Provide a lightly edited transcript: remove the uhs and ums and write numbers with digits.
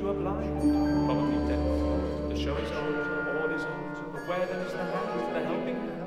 to a blind, probably deaf. The show is over, all is over, but where then is the hand, the helping hand?